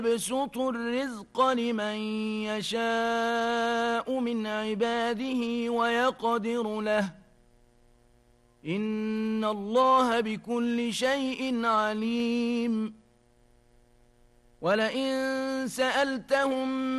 يبسط الرزق لمن يشاء من عباده ويقدر له إن الله بكل شيء عليم ولئن سألتهم